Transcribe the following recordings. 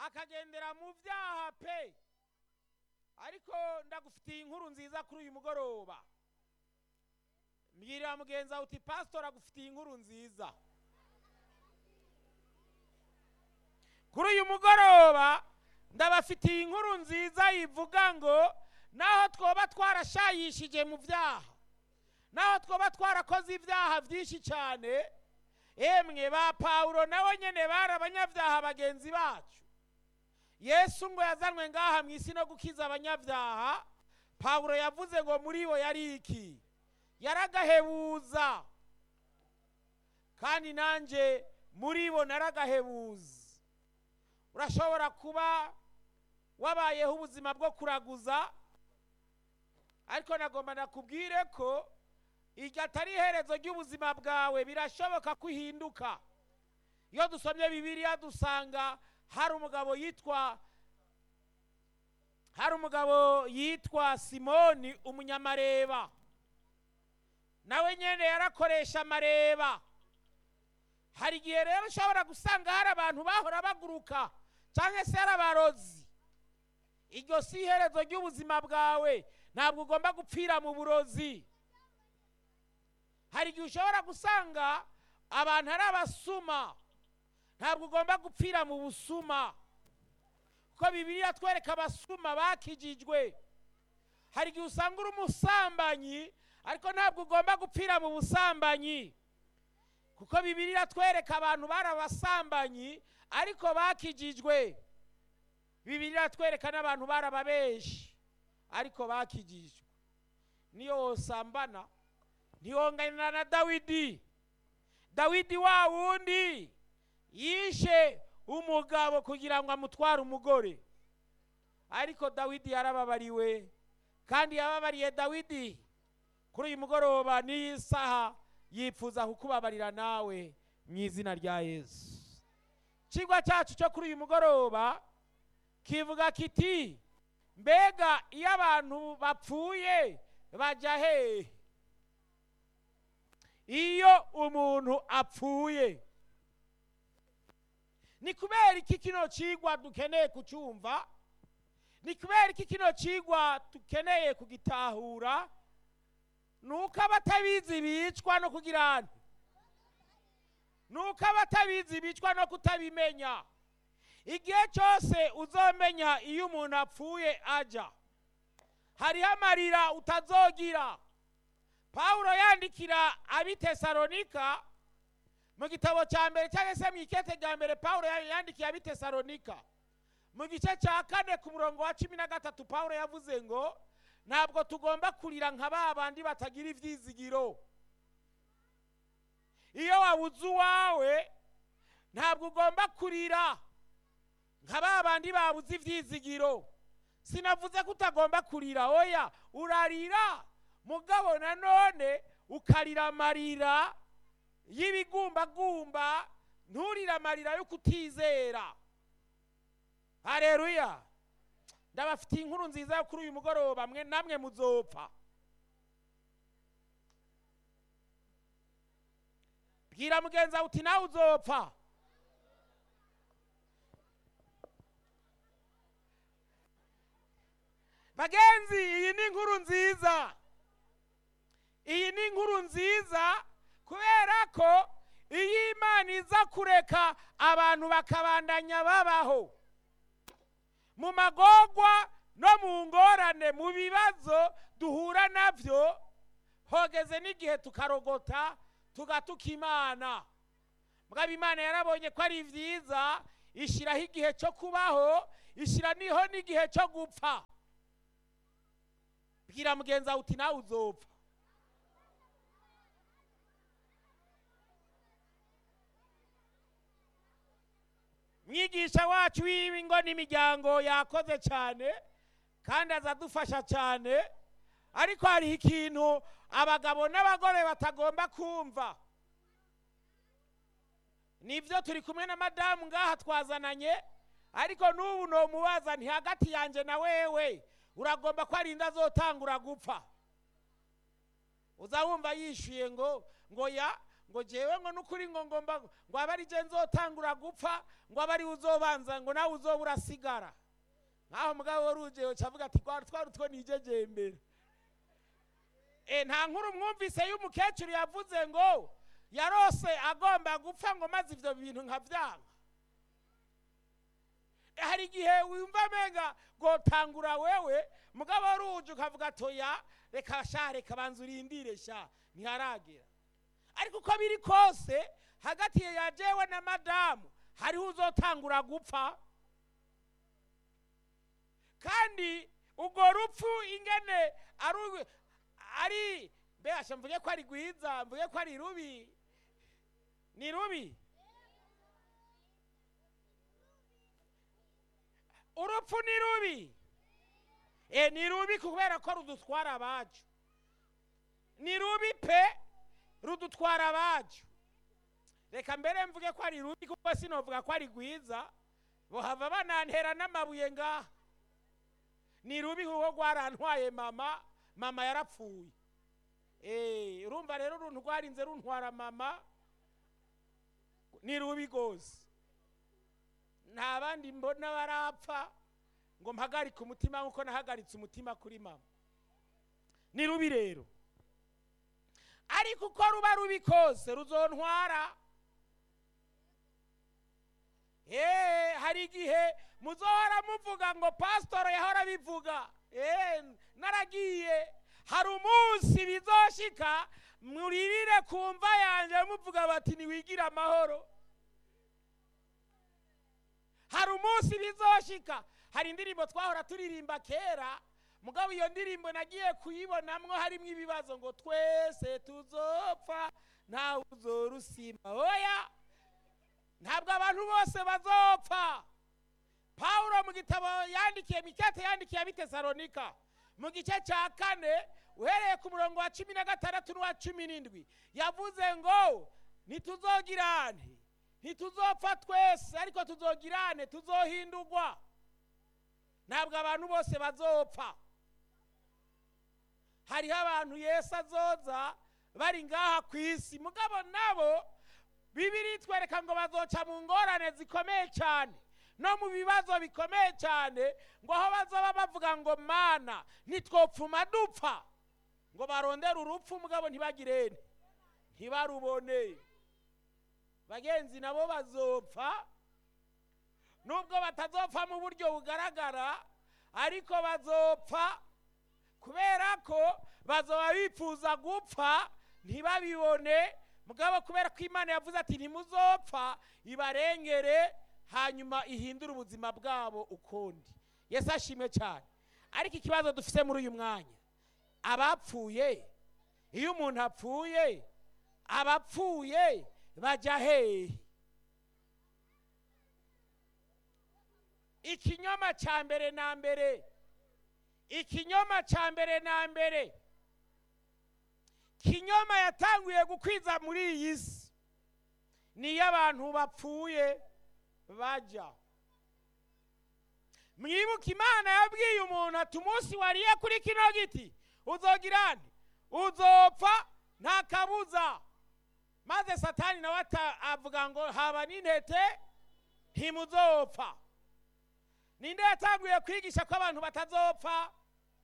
akagendera mu byaha pe. Ariko ndagufitiye inkuru nziza kuri uyu mugoroba. Mbwira mugenza uti pastor agufitiye inkuru nziza. Kuri uyu mugoroba ndabafitiye inkuru nziza ivuga ngo naho twoba twarashayishije mu byaha, naho twoba twarakoze ibyaha byinshi cyane, emwe ba Paulo nabo nyene bari abanyabyaha bagenzi bacu. Yesu ngo yazanwe ngaha mu isi no gukiza abanyabyaha. Paulo yavuze ngo muri bo yari iki? Yaragahebuza. Kandi nanje muri bo naragahebuza. Urashobora kuba wabayeho ubuzima bwo kuraguza, ariko nagomba nakubwire ko iryo atari iherezo ry'ubuzima bwawe. Birashoboka kuhinduka. Iyo dusomye Bibiliya dusanga hari umugabo yitwa Simoni umunyamareba. Nawe nyene yarakoresha amareba. Hari igihe rero ushobora gusanga hari abantu bahora baguruka cyangwa se hari abarozi. Iryo si iherezo ry'ubuzima bwawe. Ntabwo ugomba gupfira mu burozi. Hari igihe ushobora gusanga abantu ari abasuma. Ntabwo ugomba gupfira mu busuma, kuko Bibiliya twereka abasuma bakijijwe. Hari igihe usanga uri umusambanyi, ariko ntabwo ugomba gupfira mu busambanyi, kuko Bibiliya twereka abantu bari abasambanyi ariko bakijijwe. Bibiliya twereka n'abantu bari ababeshi ariko bakijijwe. Niyo sambana ntiyongana na Dawidi. Dawidi wa wundi yishe umugabo kugira ngo amutware umugore, ariko Dawidi yarababariwe. Kandi yababariye Dawidi kuri uyu mugoroba n'isaha yifuza kukubabarira nawe mu izina rya Yesu. Kigwa cyacu cyo kuri uyu mugoroba kivuga kiti, mbega iyo abantu bapfuye bajya hehe? Iyo umuntu apfuye, ni kubera iki kino kigwa dukeneye kucyumva? Ni kubera iki kino kigwa dukeneye kugitahura? Nuko abatabizi bicwa no kugira nti, nuko abatabizi bicwa no kutabimenya. Igihe cyose uzomenya iyo umuntu apfuye aja, hariho amarira utazogira. Paulo yandikira abitesalonika mu gitabo cya mbere cyangwa se mu ikete rya mbere Paulo yandikiye abitesalonika mu gice cya 4 ku murongo wa 13. Paulo yavuze ngo ntabwo tugomba kurira nka babandi batagira ivyizigiro. Iyo wabuze uwawe ntabwo ugomba kurira nka babandi babuze ivyizigiro. Sinavuze ko utagomba kurira, oya, urarira, mugabo nanone ukarira amarira y'ibigumbagumba, nturira amarira yo kutizera. Haleluya. Ndabafitiye inkuru nziza yo kuri uyu mugoroba, mwe namwe muzopfa. Bwira mugenza uti nawe uzopfa. Bagenzi, iyi ni inkuru nziza. Iyi ni inkuru nziza kubera ko iyi Imana iza kureka abantu bakabandanya babaho mu magogwa no mu ngorane, mu bibazo duhura navyo, hogeze n'igihe tukarogota tugatuka Imana. Mugabo Imana yarabonye ko ari vyiza, ishiraho igihe cyo kubaho, ishira niho n'igihe cyo gupfa. Bwira mugenza uti nawe uzopfa. Mwigisha wacu w'ingo n'imiryango yakoze cyane kandi azadufasha cyane, ariko hari ikintu abagabo n'abagore batagomba kumva. Nivyo turi kumwe na madamu ngaha twazananye, ariko n'ubu no mubaza nti hagati yanje na wewe uragomba ko arinda azotangura gupfa. Uzawumva yishuye ngo ngo jewe ngo nukuri ngo ngomba ngo abari je nzotangura gupfa ngo abari uzobanza ngo nawe uzobura sigara naho mugabo waruje yo cavuga ati twari nijejembera nta nkuru mwumvise y'umukecuru yavuze ngo yarose agomba gupfa ngo maze ivyo bintu nkavyanga. Hari igihe wumva menga gotangura wewe mugabo waruje ukavuga toya reka banza urindire sha ntiharagera. Ariko uko biri kose hagati ya jewe na madamu hariho uzotangura gupfa, kandi ubwo rupfu ingene ari mbega mvuge ko ari gwiza, mvuge ko ari rubi, ni rubi. Urupfu ni rubi, ni rubi kubera ko rudutwara abacu, ni rubi pe rudutwara abacu. Reka mbere mvuge ko ari rubi kuko sinovuga ko ari gwiza, bohava banantera n'amabuye ngaha. Ni rubi kuko rwarantwaye mama yarapfuye. Urumva rero uruntu rwarinze runtwara mama ni rubi gose. Nta bandi mbona barapfa ngo mpagarike umutima nkuko nahagaritse umutima kuri mama. Ni rubi rero, ariko uko ruba rubi kose ruzontwara. Hari igihe muzohora muvuga ngo pastor yahora bivuga, naragiye hari umunsi bizoshika muririre kumva yanje muvuga bati niwigira amahoro. Hari umunsi bizoshika, hari indirimbo twahora turirimba kera, mugabo iyo ndirimbo nagiye kuyibonamwo harimo ibibazo ngo twese tuzopfa nta uzorusima. Oya, ntabwo abantu bose bazopfa. Paulo mu gitabo yandikiye Mikate yandikiye abitesalonika mu gice cya 4 uhereye ku murongo wa 16 n'uwa 17 yavuze ngo nituzogirane, ntituzopfa twese ariko tuzogirane, tuzohindurwa. Ntabwo abantu bose bazopfa. Hariho abantu Yesu azoza bari ngaha ku isi, mugabo nabo Bibiri twereka ngo bazoca mu ngorane zikomeye cyane no mu bibazo bikomeye cyane, ngo aho bazoba bavuga ngo mana nitwopfuma dupfa, ngo barondera urupfu mugabo ntibagirene, ntibarubone. Bagenzi nabo bazopfa, nubwo batazopfa mu buryo bugaragara, ariko bazopfa kubera ko bazoba bifuza gupfa ntibabibone, mugabo kubera ko Imana yavuze ati ntimuzopfa ibarengere, hanyuma ihindura ubuzima bwabo ukundi. Yesu ashimwe cyane. Ariko ikibazo dufise muri uyu mwanya, abapfuye, iyo umuntu apfuye, abapfuye baja hehe? Ikinyoma cya mbere na mbere, ikinyoma cya mbere na mbere, kinyoma yatanguye gukwiza muri iyi si niyo abantu bapfuye baja. Mwibuka Imana yabwiye umuntu ati umunsi wariye kuri kino giti uzogirane, uzopfa nta kabuza. Maze Satani nawe avuga ngo haba n'intete ntimuzopfa. Ninde yatanguye kwigisha ko abantu batazopfa?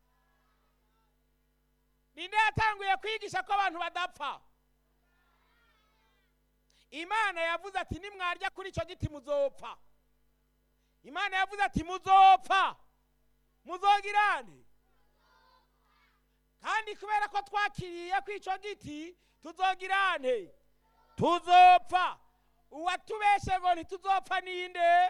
Ninde yatanguye kwigisha ko abantu badapfa? Imana yavuze ati nimwarya kuri icyo giti muzopfa. Imana yavuze ati muzopfa, muzogirane. Kandi kubera ko twakiriye ku icyo giti tuzogirane, tuzopfa. Uwatubeshe ngo ntituzopfa ninde?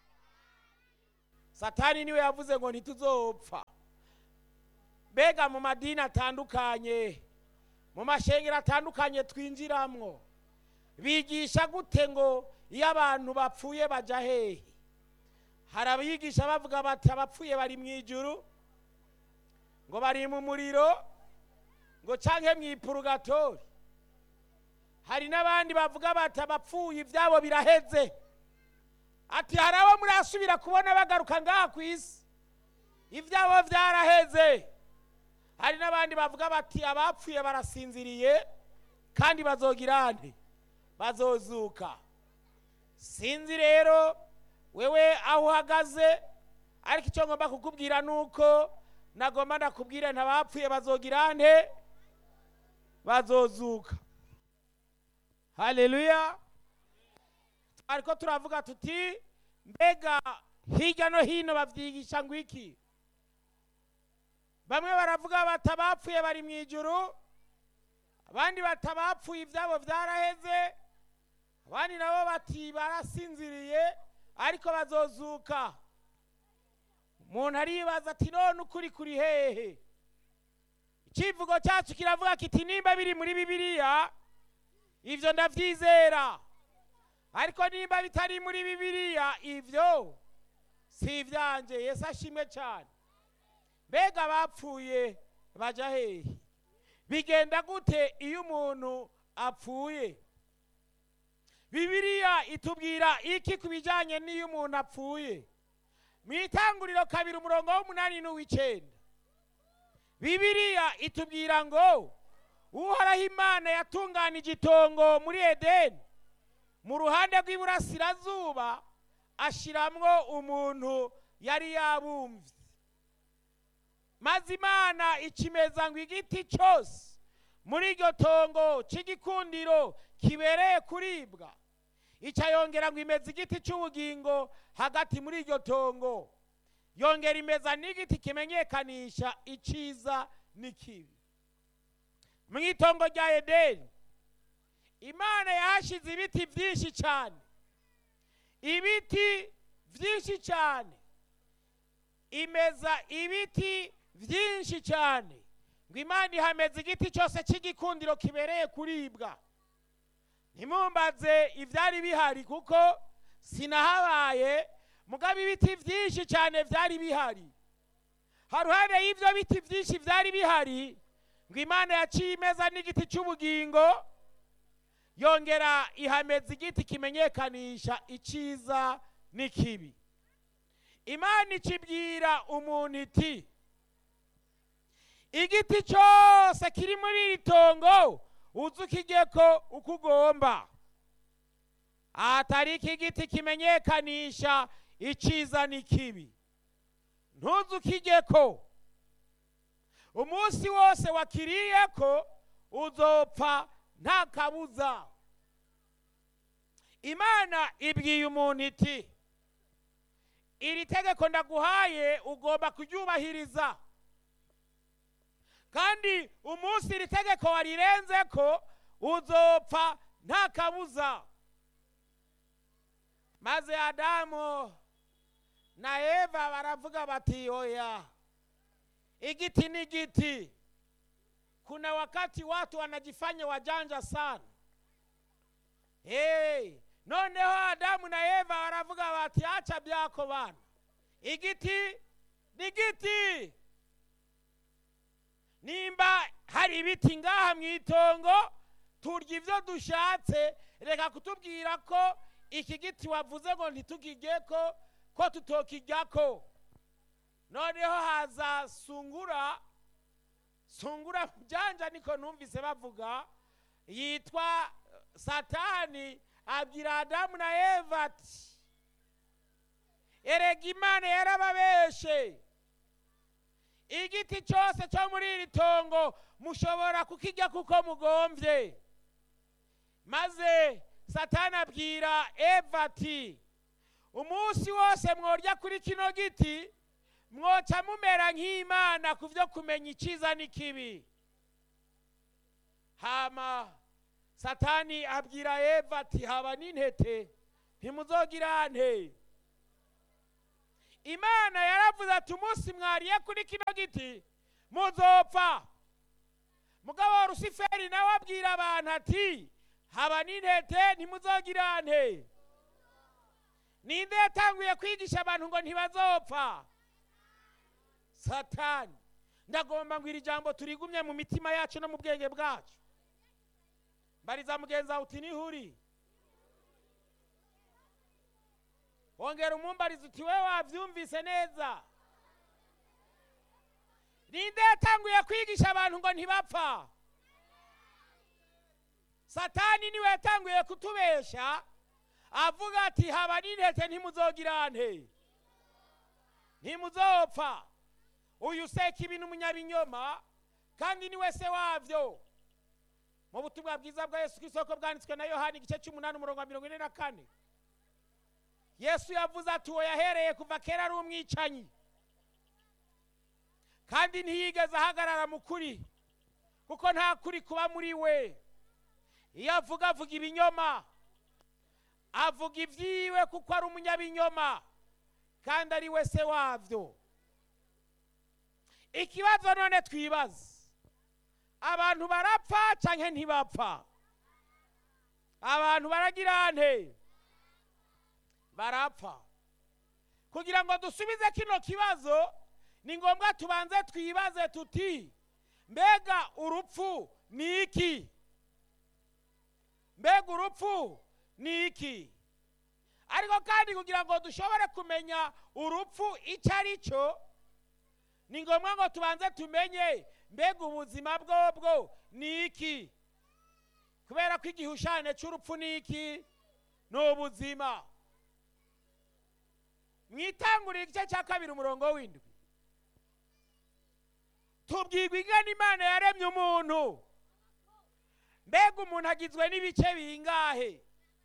Satani niwe yavuze ngo ntituzopfa. Bega mu madini atandukanye, mu mashengero atandukanye twinjiramwo, bigisha gute ngo iyo abantu bapfuye baja hehe? Hari abigisha bavuga bati abapfuye bari mu ijuru, ngo bari mu muriro, ngo canke mu ipurgatori. Hari n'abandi bavuga bati abapfuye ivyabo biraheze, ati hari abo murasubira kubona bagaruka ngaha ku isi, ivyabo vyaraheze. Hari n'abandi bavuga bati abapfuye barasinziriye kandi bazogirane. bazozuka. Sinzi rero wewe aho uhagaze, ariko icyo ngomba kukubwira nuko nagomba ndakubwira ntabapfuye bazogira nte, bazozuka. Haleluya. Ariko turavuga tuti mbega hirya no hino bavyigisha ngo iki? Bamwe baravuga batabapfuye bari mu ijuru, abandi batabapfuye ivyabo vyaraheze, abandi nabo bati barasinziriye ariko bazozuka. Umuntu aribaza ati none ukuri kuri hehe? Ikivugo cyacu kiravuga kiti nimba biri muri Bibiliya ivyo ndavyizera, ariko nimba bitari muri Bibiliya ivyo si ivyanje. Yesu ashimwe cyane. Mbega bapfuye baja hehe? Bigenda gute iyo umuntu apfuye? Bibiliya itubwira iki kubijanye n'iyo umuntu apfuye? Mwitanguriro 2:8-9 Bibiliya itubwira ngo Uhoraho Imana yatunganije itongo muri Edeni mu ruhande rw'iburasirazuba, ashiramwo umuntu yari yabumvye. Maze Imana ikimeza ngo igiti cyose muri iryo tongo c'igikundiro kibereye kuribwa, ica yongera ngo imeza igiti cy'ubugingo hagati muri iryo tongo, yongera imeza n'igiti kimenyekanisha iciza n'ikibi. Mu itongo rya Edeni Imana yahashize ibiti byinshi cyane, ibiti byinshi cyane, imeza ibiti byinshi cyane, ngo Imana ihameza igiti cyose cy'igikundiro kibereye kuribwa. Ntimumbaze ivyari bihari kuko sinahabaye, mugabo ibiti byinshi cyane byari bihari. Haruhande y'ivyo biti byinshi byari bihari, ngo Imana yaciye imeza n'igiti cy'ubugingo, yongera ihameza igiti kimenyekanisha iciza n'ikibi. Imana ikibwira umuntu iti igiti cyose kiri muri iri tongo uzukigeko uko ugomba, atari iki giti kimenyekanisha iciza n'ikibi ntuzukigeko. Umunsi wose wakiriyeko uzopfa nta kabuza. Imana ibwiye umuntu iti iri tegeko ndaguhaye ugomba kuryubahiriza, kandi umunsi iri tegeko warirenzeko uzopfa nta kabuza. Maze Adamu na Eva baravuga bati oya, igiti ni giti. Kuna wakati watu wanajifanya wajanja sana. Noneho Adamu na Eva baravuga bati acha byako bana, igiti ni giti. Nimba hari ibiti ngaha mwitongo turya ivyo dushatse, reka kutubwira ko iki giti wavuze ngo ntitugigeko ko tutokijyako. Noneho haza sungura mjanja, niko numvise bavuga, yitwa Satani, abwira Adamu na Eva ati erega Imana yarababeshe, igiti cyose cyo muri iri tongo mushobora kukijya kuko mugomvye. Maze Satani abwira Eva ati umunsi wose mworya kuri kino giti mwoca mumera nk'Imana kuvyo kumenya iciza n'ikibi. Hama Satani abwira Eva ati haba n'intete ntimuzogira nte. Imana yaravuze ati umunsi mwariye kuri kino giti muzopfa. Mugabo Rusiferi nawe abwira abantu ati haba n'intete ntimuzogira nte. Ninde yatanguye kwigisha abantu ngo ntibazopfa? Satani. Ndagomba ngo iri jambo turigumye mu mitima yacu no mu bwenge bwacu. Mbariza mugenza uti nihuri. Wongera umumbariza uti wewe wavyumvise neza. Ninde yatanguye kwigisha abantu ngo ntibapfa? satani niwe yatanguye kutubesha avuga ati haba n'intete ntimuzogirante, ntimuzopfa. uyu Sekibi n'umunyabinyoma kandi niwe se wavyo. mu butumwa bwiza bwa Yesu Kristo ko bwanditswe na Yohana igice c'8 umurongo wa 44, Yesu yavuze ati uwo yahereye kuva kera ari umwicanyi kandi ntiyigeze ahagarara mu kuri, kuko nta kuri kuba muri we. iyo avuga ibinyoma, avuga ivyiwe kuko ari umunyabinyoma kandi ari we se wavyo. ikibazo none twibaza, abantu barapfa canke ntibapfa? abantu baragirante, barapfa. kugira ngo dusubize kino kibazo ni ngombwa tubanze twibaze tuti, mbega urupfu ni iki? mbega urupfu ni iki? ariko kandi kugira ngo dushobore kumenya urupfu icyo ari cyo, ni ngombwa ngo tubanze tumenye mbega ubuzima bwobwo ni iki. kubera ko igihushane cy'urupfu ni iki? ni ubuzima. mwitangurira igice cya 2 umurongo w'7 tubwirwa ingene Imana yaremye umuntu. mbega umuntu agizwe n'ibice bingahe?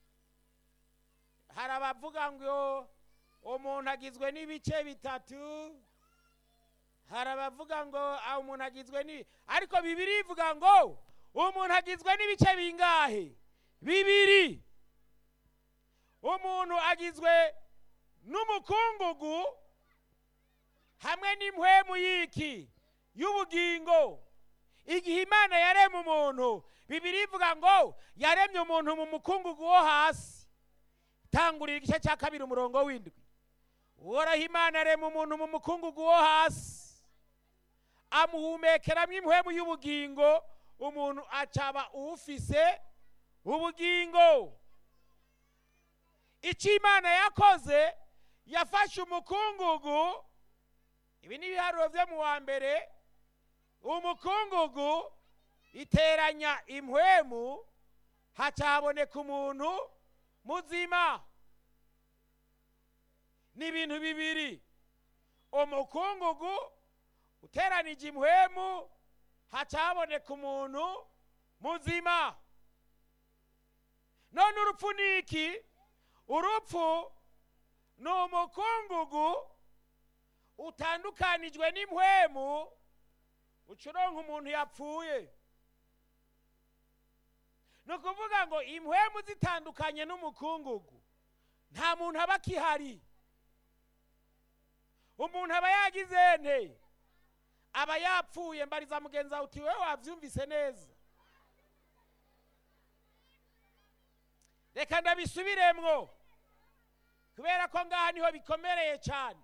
hari abavuga ngo umuntu agizwe n'ibice 3, hari abavuga ngo umuntu agizwe ni, ariko Bibiliya ivuga ngo umuntu agizwe n'ibice bingahe? 2. umuntu agizwe n'umukungugu hamwe n'impwemu y'iki? y'ubugingo. igihe Imana yaremye umuntu, Bibiliya ivuga ngo yaremye umuntu mu mukungugu wo hasi. tangurira igice cya 2 umurongo w'7. uhoraho Imana aremye umuntu mu mukungugu wo hasi, amuhumekeramo impwemu y'ubugingo, umuntu acaba ufise ubugingo. icyo Imana yakoze, yafashe umukungugu. ibi ni ibiharuro byo mu wa mbere. umukungugu iteranya impwemu, hacahaboneka umuntu muzima. ni ibintu bibiri. umukungugu uteranije impwemu, hacahaboneka umuntu muzima. none urupfu ni iki? urupfu ni umukungugu utandukanijwe n'impwemu, ucuronka umuntu yapfuye. ni ukuvuga ngo impwemu zitandukanye n'umukungugu, nta muntu aba akihari. umuntu aba yagize nte? aba yapfuye. mbariza mugenzi wawe uti wewe wavyumvise neza? reka ndabisubiremwo kubera ko ngaha niho bikomereye cyane.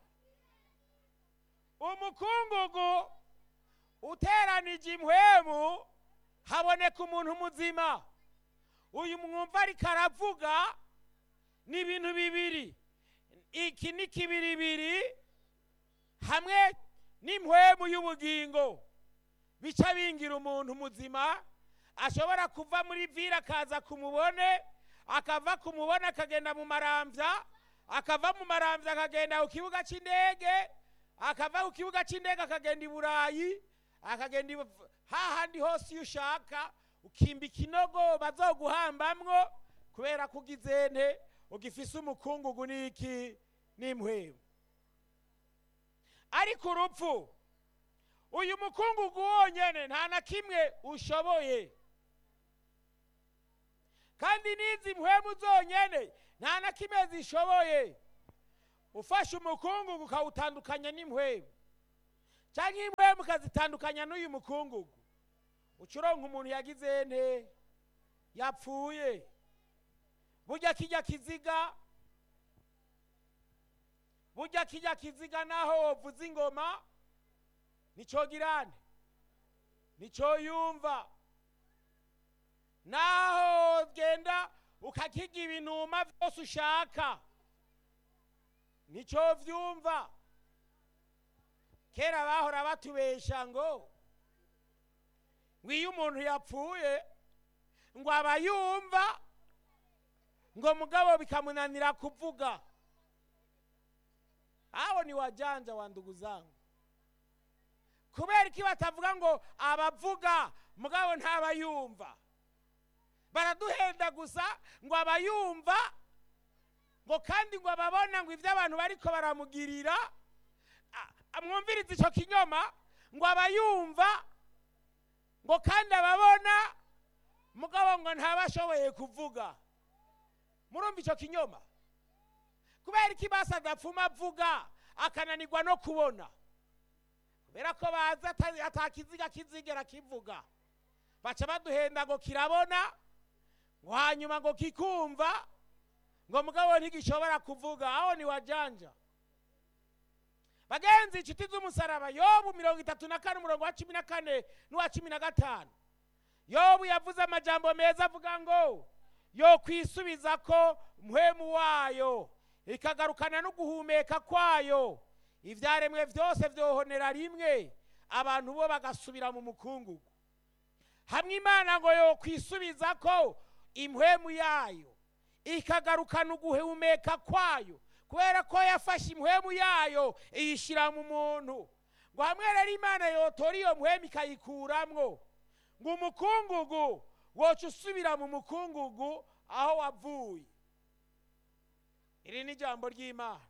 umukungugu uteranije impwemu, haboneka umuntu muzima. uyu mwumva ariko aravuga ni ibintu bibiri. iki ni kibiribiri hamwe n'impwemu y'ubugingo, bica bingira umuntu muzima. ashobora kuva muri vira akaza kumubone, akava kumubona akagenda mu maramvya, akava mu maramvya akagenda ku kibuga cy'indege, akava ku kibuga cy'indege akagenda i Burayi, akagenda hahandi hose iyo ushaka, ukimba ikinogo bazoguhambamwo kubera kugize nte? ugifise umukungugu n'iki? n'impwemu. ariko urupfu, uyu mukungugu wonyene nta na kimwe ushoboye, kandi n'izi mpwemu zonyene nta na kimwe zishoboye. ufashe umukungugu ukawutandukanya n'impwemu, cyangwa impwemu ukazitandukanya n'uyu mukungugu, ucuronka umuntu yagize nte? yapfuye. burya kijya kiziga naho wovuza ingoma nico girane, nico yumva. naho genda ukakiga ibinuma byose ushaka, nico vyumva. kera bahora batubesha ngo iyo umuntu yapfuye ngo abayumva ngo mugabo bikamunanira kuvuga. Hao ni wajanja wa ndugu zangu. Kubera iki batavuga ngo abavuga mugabo ntabayumva? Baraduhenda gusa ngo abayumva ngo kandi ngo ababona ngo ivyo abantu bariko baramugirira. Mwumvirize ico kinyoma ngo abayumva ngo kandi ababona mugabo ngo ntabashoboye kuvuga. Murumva ico kinyoma? Kubera iki basadapfuma avuga akananirwa no kubona? Kubera ko baza atakiziga kizigera kivuga. Baca baduhenda ngo kirabona ngo hanyuma ngo kikumva ngo mugabo ntigishobora kuvuga. Aho ni wajanja. Bagenzi, inshuti z'umusaraba, Yobu 34 umurongo wa 14 n'uwa 15. Yobu yavuze amajambo meza avuga ngo yo kwisubiza ko mpwemu wayo ikagarukana no guhumeka kwayo, ivyaremwe vyose vyohonera rimwe, abantu bo bagasubira mu mukungugu. Hamwe Imana ngo yo kwisubiza ko impwemu yayo ikagarukana uguhumeka kwayo, kubera ko yafashe impwemu yayo iyishira mu muntu. Ngo hamwe rero Imana yotora iyo mpwemu ikayikuramwo, ngo umukungugu woca usubira mu mukungugu aho wavuye. Iri ni jambo ry'Imana.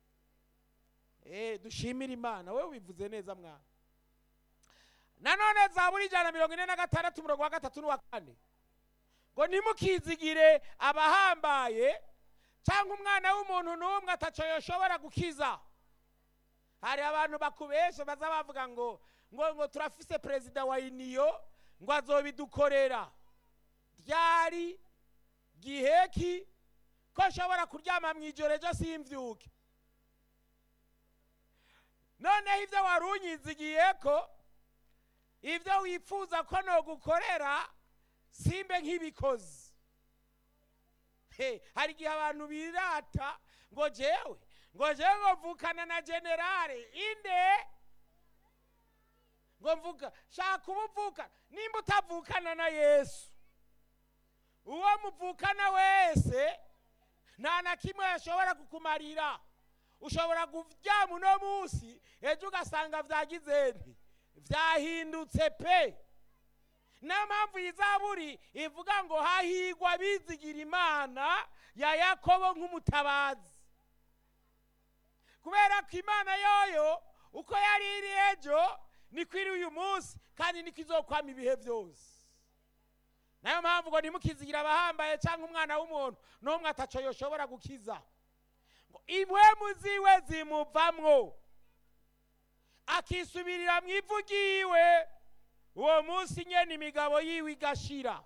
Dushimira Imana. Wewe bivuze neza mwana. Nanone Zaburi 146 umurongo wa 3 n'uwa 4. Ngo ntimukizigire abahambaye cyangwa umwana w'umuntu n'umwe ataco yoshobora gukiza. Hari abantu bakubesha baza bavuga ngo turafise perezida wa uniyo ngo azobidukorera. Ryari giheki ko nshobora kuryama mwijoro ejo simvyuke? None ivyo warunyizigiye ko ivyo wifuza ko no gukorera simbe nk'ibikozi. Hari gihe abantu birata ngo jewe mvukana na generale inde ngo mvuka shaka ubuvuka nimba utavukana na Yesu. Uwo muvukana wese nta na kimwe yashobora kukumarira. Ushobora kuryama uno munsi ejo ugasanga vyagize vyahindutse pe. Niyo mpamvu Izaburi ivuga ngo hahigwa bizigira Imana ya Yakobo nk'umutabazi. Kubera ko Imana yoyo uko yari iri ejo niko iri uyu munsi kandi niko izokwama ibihe byose. Niyo mpamvu ngo ntimukizigira abahambaye cyangwa umwana w'umuntu n'umwe ataco yoshobora gukiza. Ngo impwemu ziwe zimuvamwo akisubirira mu ivu ryiwe, uwo munsi nyene imigabo yiwe igashira.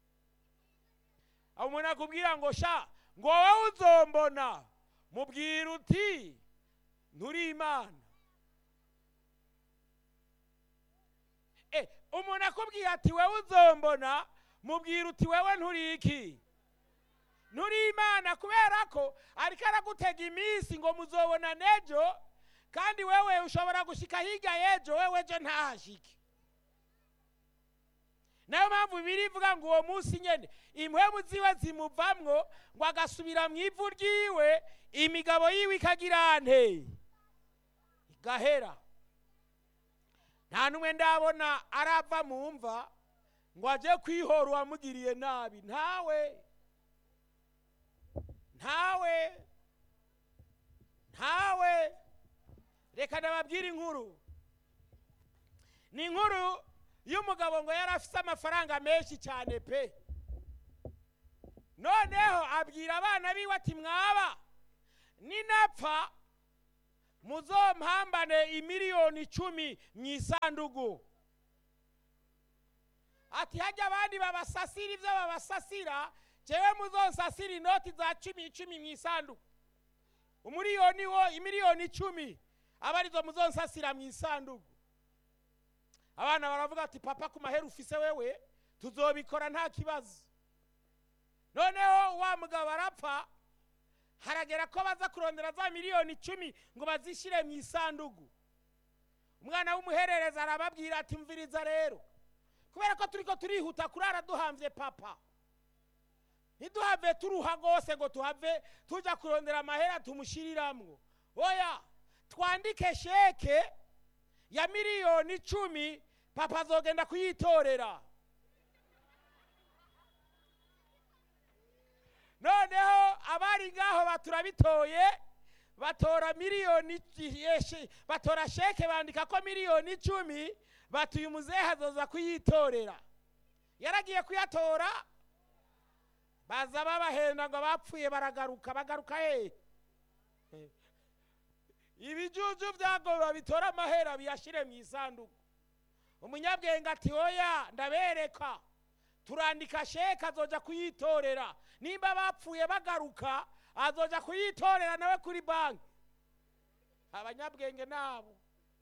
Aho umuntu akubwira ngo sha ngo wowe uzombona, mubwira uti nturi Imana. Umuntu akubwira ati wewe uzombona, mubwira uti wewe nturi iki? Nturi Imana. Kubera ko ariko aragutega iminsi ngo muzobona nejo, kandi wewe ushobora gushika higa yejo, wewe ejo ntahashike. Nayo mpamvu Bibiliya ivuga ngo uwo munsi nyene impwemu ziwe zimuvamwo ngo agasubira mu ivu ryiwe, imigabo yiwe ikagira nte igahera. Nta numwe ndabona arava mu mva ngo aje kwihora uwamugiriye nabi. Ntawe. Reka ndababwira inkuru. Ni inkuru y'umugabo ngo yari afise amafaranga menshi cyane pe. Noneho abwira abana biwe ati mwaba ninapfa muzompambane 10,000,000 mwisandugu. Ati hajya abandi babasasira ivyo babasasira, jewe muzonsasira inoti za 10 mwisandugu. Umuriyoni wo 1,000,010 abarizo muzonsasira mwisandugu. Abana baravuga ati papa ku mahera ufise wewe tuzobikora nta kibazo. Noneho wa mugabo arapfa, haragera ko baza kurondera za 1,000,010 ngo bazishire mu isandugu. Umwana w'umuherereza arababwira ati mviriza rero, kubera ko turiko turihuta kurara duhamvye papa, ntiduhave turuha rwose ngo tuhave tujya kurondera amahera tumushiriramwo. Oya, twandike sheke ya miliyoni 10, papa azogenda kuyitorera. Noneho abari ngaho baturabitoye, batora miliyoni, batora sheke bandika ko miliyoni 10, batuye umuzehe azoza kuyitorera. Yaragiye kuyatora, baza babahenda ngo bapfuye baragaruka. Bagaruka he? Ibijuju byago babitora amahera biyashire mu isanduku. Umunyabwenge ati oya ndabereka, turandika sheke azoja kuyitorera. Nimba bapfuye bagaruka azoja kuyitorera nawe kuri banki. Abanyabwenge nabo,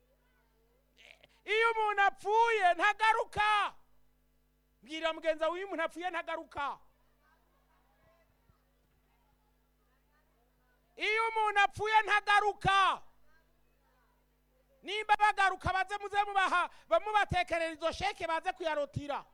iyo umuntu apfuye ntagaruka. Mbwira mugenza w'uyu umuntu apfuye ntagaruka. Iyo umuntu apfuye ntagaruka. Nimba bagaruka baze muze mubaha bamubatekerera izo sheke baze kuyarotira.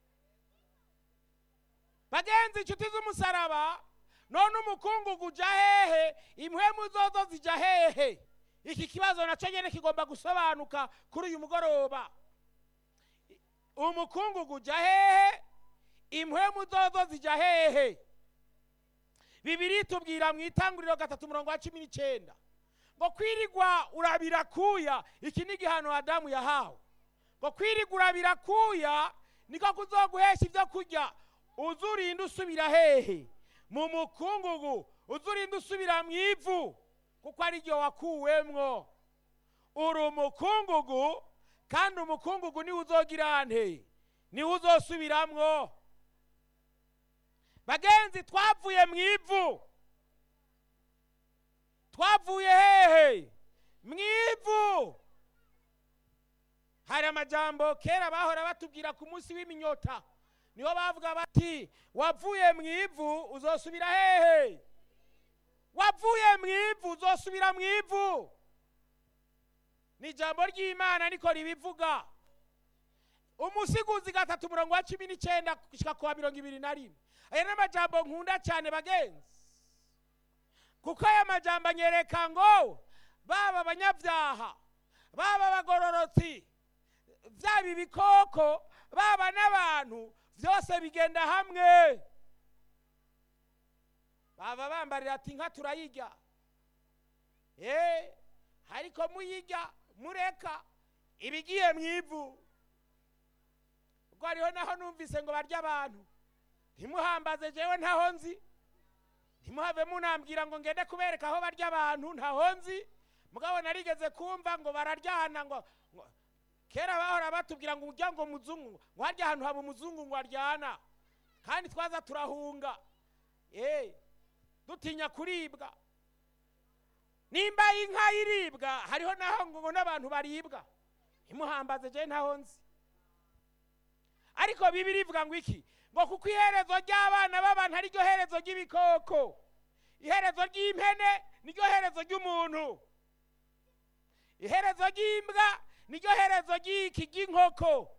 Bagenzi inshuti z'umusaraba, none umukungugu uja hehe? Impwemu zozo zija hehe? Iki kibazo nacyo nyene kigomba gusobanuka kuri uyu mugoroba. Umukungugu uja hehe? Impwemu zozo zija hehe? Bibiri tubwira mu Itanguriro 3:19 ngo kwirigwa urabira kuya, iki ni igihano Adamu yahawe. Ngo kwirigwa urabira kuya niko kuzoguhesha ibyo kurya. Uzurinda usubira hehe? Mu mukungugu. Uzurinda usubira mu ivu, kuko ari ryo wakuwemwo. Uri umukungugu, kandi umukungugu ni uzogira nte? Ni uzosubiramwo. Bagenzi, twavuye mu ivu. Twavuye hehe? Mu ivu. Hari amajambo kera bahora batubwira ku munsi w'iminyota. Niho bavuga bati wavuye mu ivu uzosubira hehe? Wavuye mu ivu uzosubira mu ivu. Ni jambo ry'Imana niko ribivuga. Umusiguzi 3:19 gushika ku 21. Aya n'amajambo nkunda cyane bagenzi, kuko aya majambo anyereka ngo baba abanyabyaha, baba abagororotsi, byaba ibikoko, baba n'abantu, byose bigenda hamwe. Baba bambarira ati inka turayirya, ariko muyirya mureka ibigiye mu ivu. Ubwo hariho naho numvise ngo barya abantu. Ntimuhambaze jewe ntaho nzi, ntimuhave munambwira ngo ngende kubereka aho barya abantu, ntaho nzi. Mugabo narigeze kumva ngo bararyana, ngo kera bahora batubwira ngo ujya ngo muzungu, ngo harya ahantu haba umuzungu ngo aryana, kandi twaza turahunga dutinya kuribwa. Nimba inka iribwa, hariho naho ngo n'abantu baribwa. Ntimuhambaze jewe ntaho nzi. Ariko Bibiri ivuga ngo iki? Ngo kuko iherezo ry'abana b'abantu ari ryo herezo ry'ibikoko, iherezo ry'impene ni ryo herezo ry'umuntu, iherezo ry'imbwa ni ryo herezo ry'inkoko.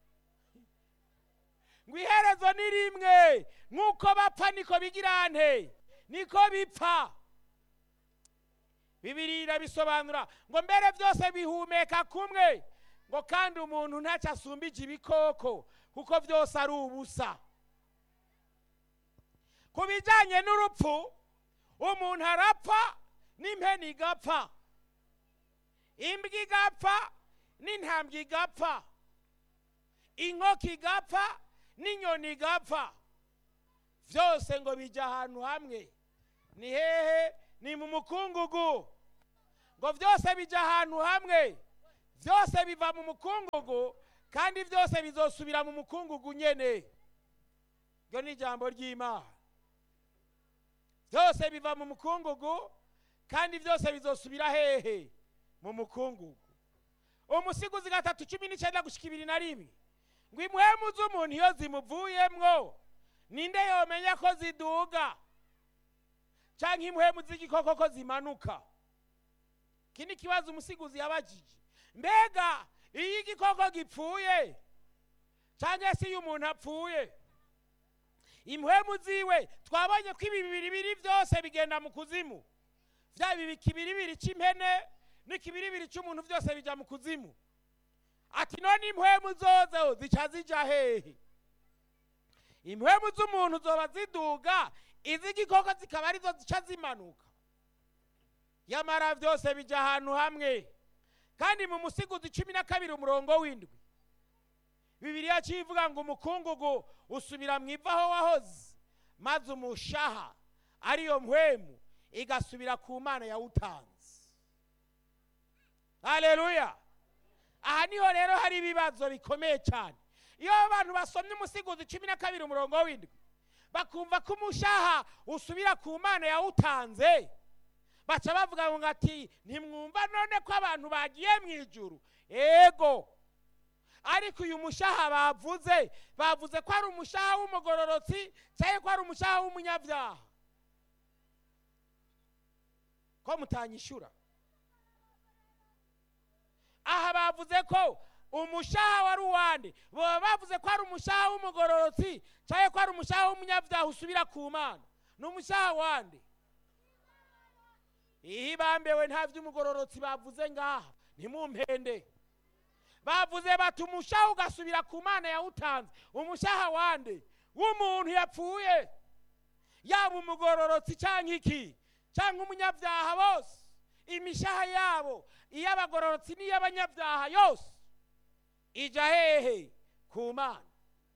Ngo iherezo ni rimwe, nk'uko bapfa niko bigira nte? Niko bipfa. Bibiri irabisobanura ngo mbere byose bihumeka kumwe, ngo kandi umuntu ntacyo asumbije ibikoko, kuko byose ari ubusa. Ku bijyanye n'urupfu, umuntu arapfa n'impeni igapfa, imbwa igapfa n'intambwe igapfa, inkoko igapfa n'inyoni igapfa. Byose ngo bijya ahantu hamwe. Ni hehe? Ni mu mukungugu. Ngo byose bijya ahantu hamwe, byose biva mu mukungugu, kandi byose bizosubira mu mukungugu nyene. Ngo ni ijambo ry'Imana. Byose biva mu mukungugu, kandi byose bizosubira hehe? Mu mukungugu. Umusiguzi 3:19 gushika 21. Ngo impwemu z'umuntu iyo zimuvuyemwo, ninde yomenya ko ziduga canke impwemu z'igikoko ko zimanuka? Kini kibazo umusiguzi yabajije. Mbega iyo igikoko gipfuye canke si umuntu apfuye, impwemu ziwe twabonye ko ibi bibiri byose bigenda mu kuzimu. Bya bibiri cy'impene n'ikibiribiri cy'umuntu byose bija mu kuzimu. Ati none impwemu zozo zica zija hehe? Impwemu z'umuntu zoba ziduga, iz'igikoko zikaba arizo zica zimanuka. Yamara byose bija ahantu hamwe. Kandi mu Musiguzi 12 umurongo w'7 Bibiliya civuga ngo umukungugu usubira mu ivu aho wahoze, maze umushaha ariyo mpwemu igasubira ku Mana yawutanze. Haleluya! Aha niho rero hari ibibazo bikomeye cyane. Iyo abantu basomye Musiguzi 12 umurongo w'7 bakumva ko umushaha usubira ku Mana yawutanze, baca bavuga ngo ati ntimwumva none ko abantu bagiye mu ijuru? Ego, ariko uyu mushaha bavuze ko ari umushaha w'umugororotsi cyangwa ko ari umushaha w'umunyabyaha? Ko mutanyishura? Aha bavuze ko umushaha wari uwande, bavuze ko ari umushaha w'umugororotsi cyangwa ko ari umushaha w'umunyabyaha usubira ku Mana? Ni umushaha wande? Ihibambewe nta by'umugororotsi bavuze ngaha, ntimumpende. Bavuze bati umushaha ugasubira ku Mana yawutanze. Umushaha wande? W'umuntu yapfuye, yaba umugororotsi cyangwa iki cyangwa umunyabyaha bose. Imishaha yabo iy'abagororotsi n'iy'abanyabyaha yose ija hehe? Ku Mana.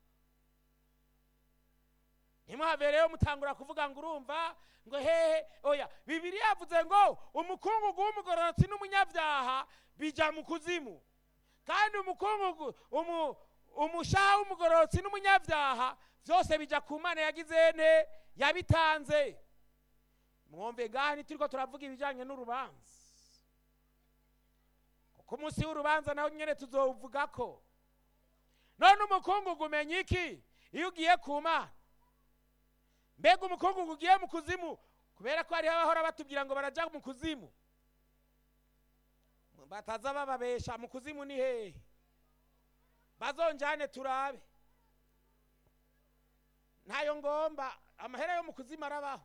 Ntimuhave rero mutangura kuvuga ngo urumva ngo hehe. Oya, Bibiliya yavuze ngo umukungugu w'umugororotsi n'umunyabyaha bija mu kuzimu, kandi umushaha w'umugororotsi n'umunyabyaha byose bija ku Mana yagize nte? Yabitanze. Mwumve ngaha ntituriko turavuga ibijanye n'urubanza, kuko umunsi w'urubanza naho nyene tuzovuga ko. None umukungugu umenya iki iyo ugiye ku Mana? Mbega umukungugu ugiye mu kuzimu kubera ko hariho abahora batubwira ngo baraja mu kuzimu? Bataza bababesha. Mu kuzimu ni hehe? Bazonjane turabe. Ntayo ngomba, amahera yo mu kuzimu arabaho.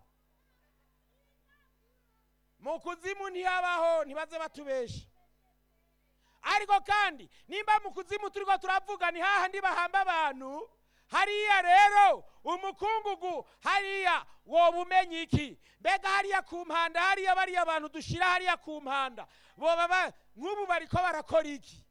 Mu kuzimu ntiyabaho, ntibaze batubesha. Ariko kandi nimba mu kuzimu turiko turavuga ni hahandi bahamba abantu, hariya rero umukungugu hariya woba umenya iki? Mbega hariya ku mpanda, hariya bariya abantu dushira hariya ku mpanda, boba nk'ubu bariko barakora iki?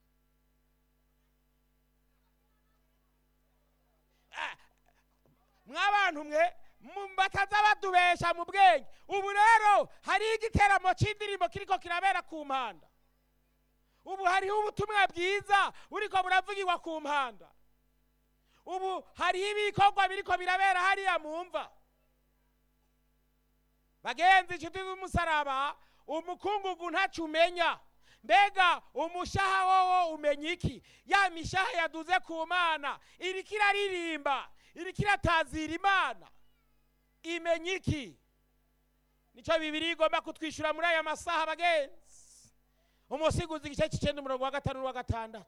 Mwabantu mwe bataza badubesha mu bwenge. Ubu rero hari igiteramo c'indirimbo kiriko kirabera ku mpanda. Ubu hariho ubutumwa bwiza buriko buravugirwa ku mpanda. Ubu hariho ibikorwa biriko birabera hariya mu mva. Bagenzi, inshuti z'umusaraba, umukungugu ntacu umenya. Mbega umushaha wowo umenya iki? Ya mishaha yaduze ku Mana iriko iraririmba, iriko iratazira Imana, imenya iki? Nico Bibiliya igomba kutwishura muri aya masaha bagenzi. Umusiguzi igice c'9 umurongo wa 5 n'uwa 6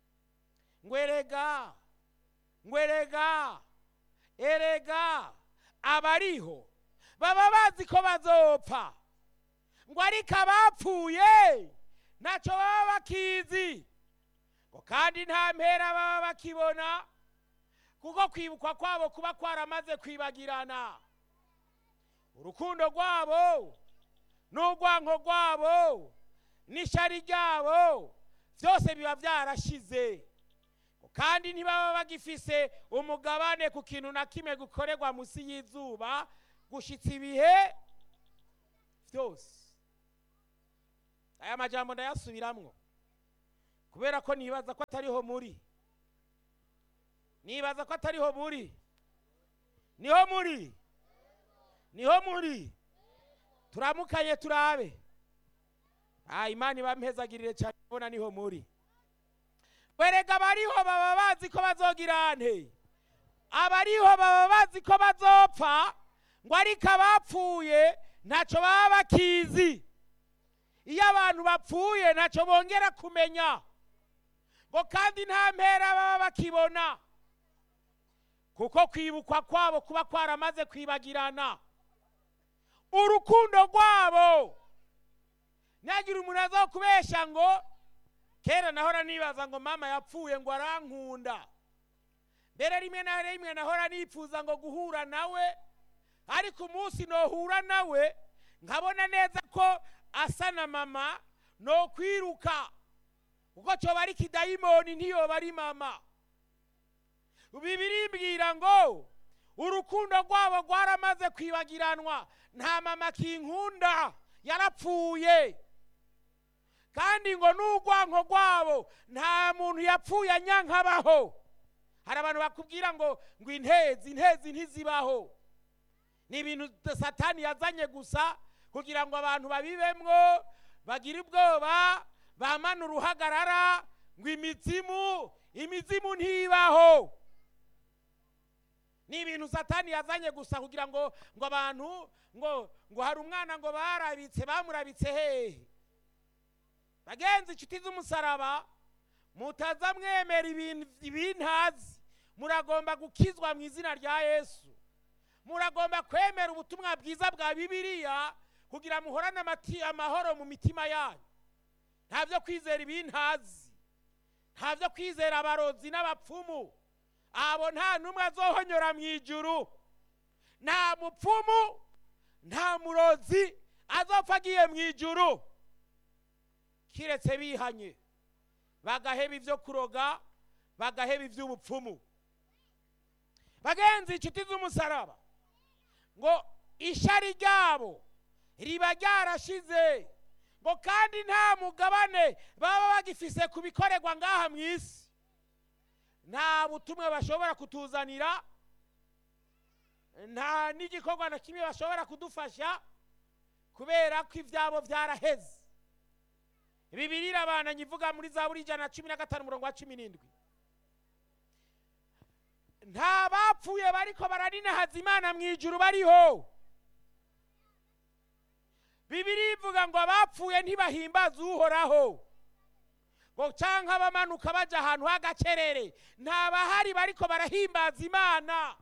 ngwerega erega abariho baba bazi ko bazopfa, ngo ariko abapfuye naco baba bakizi, ngo kandi nta mpera baba bakibona, kuko kwibukwa kwabo kuba kwaramaze kwibagirana. Urukundo rwabo n'urwanko rwabo n'ishari ryabo byose biba byarashize, kandi ntibaba bagifise umugabane ku kintu na kimwe gukorerwa musi y'izuba gushitsa ibihe byose. Aya majambo ndayasubiramwo kubera ko nibaza ko atariho muri. Nibaza ko atariho muri. Niho muri. Turamukanye turabe. Imana bampezagirire cyane bona niho muri. Werega bariho baba bazi ko bazogira nte? Abariho baba bazi ko bazopfa, ngo ariko abapfuye ntaco baba bakizi. Iyo abantu bapfuye ntaco bongera kumenya, ngo kandi nta mpera baba bakibona, kuko kwibukwa kwabo kuba kwaramaze kwibagirana urukundo rwabo. Nyagira umuntu aza kubesha ngo kera nahora nibaza ngo mama yapfuye ngo arankunda, mbere rimwe na rimwe nahora nipfuza ngo guhura nawe, ariko umunsi nohura nawe nkabona neza ko asa na mama no kwiruka, kuko cyoba ari kidayimoni ntiyoba ari mama. Bibiri imbwira ngo urukundo rwabo rwaramaze kwibagiranwa, nta mama kinkunda yarapfuye, kandi ngo n'urwanko rwabo nta muntu yapfuye anyankabaho. Hari abantu bakubwira ngo intezi ntizibaho, ni ibintu Satani yazanye gusa kugira ngo abantu babibemwo, bagire ubwoba, bamane uruhagarara, ngo imizimu ntibaho. Ni ibintu Satani yazanye gusa kugira ngo abantu ngo hari umwana ngo bamurabitse hehe. Bagenzi inshuti z'umusaraba, mutaza mwemera ibintazi, muragomba gukizwa mu izina rya Yesu. Muragomba kwemera ubutumwa bwiza bwa Bibiliya kugira muhorane amahoro mu mitima yanyu. Nta byo kwizera ibintazi, nta byo kwizera abarozi n'abapfumu. Abo nta numwe azohonyora mu ijuru. Nta mupfumu nta murozi azopfa agiye mu ijuru, kiretse bihanye bagaheba ibyo kuroga, bagaheba iby'ubupfumu. Bagenzi inshuti z'umusaraba, ngo ishari ryabo riba ryarashize, ngo kandi nta mugabane baba bagifise kubikorerwa ngaha mu isi. Nta butumwa bashobora kutuzanira, nta n'igikorwa na kimwe bashobora kudufasha, kubera ko ibyabo byaraheze. Bibiliya irabana nyivuga muri Zaburi 115:17. Nta bapfuye bariko baraninahaza Imana mu ijuru bariho. Bibiliya ivuga ngo abapfuye ntibahimbaza Uhoraho, ngo canka bamanuka baja ahantu h'agacerere. Nta bahari bariko barahimbaza Imana.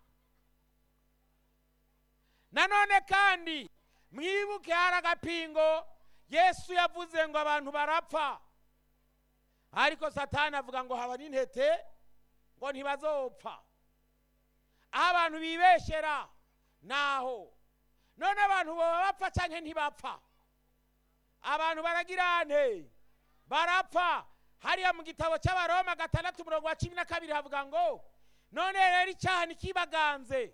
Nanone kandi mwibuke hari agapingo Yesu yavuze ngo abantu barapfa, ariko Satani avuga ngo haba n'intete ngo ntibazopfa. Aho abantu bibeshera naho. None abantu baba bapfa canke ntibapfa? Abantu baragirane barapfa. Hariya mu gitabo cy'Abaroma 6:12 havuga ngo none rero icyaha nikibaganze,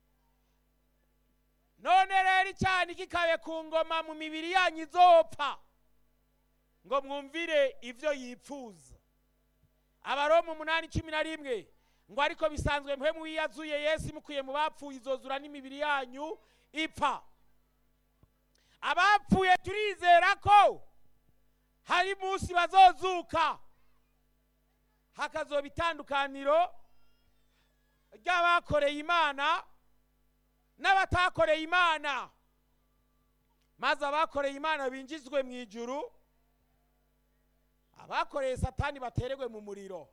none rero icyaha nikikabe ku ngoma mu mibiri yanyu izopfa, ngo mwumvire ivyo yipfuza. Abaroma 8:11 ngo ariko bisanzwe mwe muyazuye Yesu mukuye mu bapfuye izozura n'imibiri yanyu ipfa. Abapfuye turizera ko hari munsi bazozuka, hakazoba itandukaniro ry'abakoreye Imana n'abatakoreye Imana, maze abakoreye Imana binjizwe mu ijuru, abakoreye Satani batererwe mu muriro.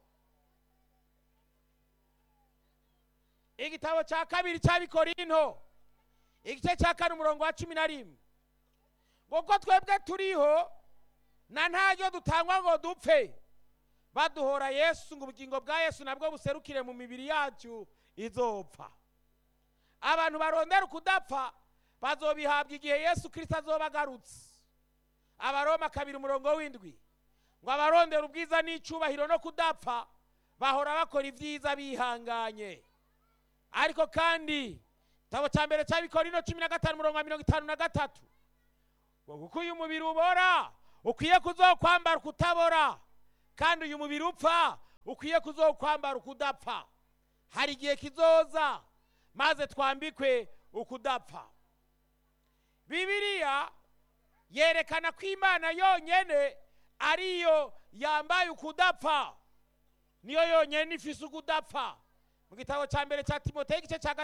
Igitabo cya kabiri cy'Abikorinto igice cya 4:11 ngo ko twebwe turiho na ntaryo dutangwa ngo dupfe, baduhora Yesu ngo ubugingo bwa Yesu nabwo buserukire mu mibiri yacu izopfa. Abantu barondera kudapfa bazobihabwa igihe Yesu Kristo azoba agarutse. Abaroma 2:7 ngo abarondera ubwiza n'icubahiro no kudapfa bahora bakora ibyiza bihanganye. Ariko kandi igitabo cya mbere cy'Abikorinto 15:53 ngo kuko uyu mubiri ubora ukwiye kuzokwambara kutabora, kandi uyu mubiri upfa ukwiye kuzokwambara ukudapfa. Hari igihe kizoza maze twambikwe ukudapfa. Bibiliya yerekana ko Imana yonyene ariyo yambaye ukudapfa, niyo yonyene ifise ukudapfa. Mu gitabo cya mbere cya Timoteyo igice cya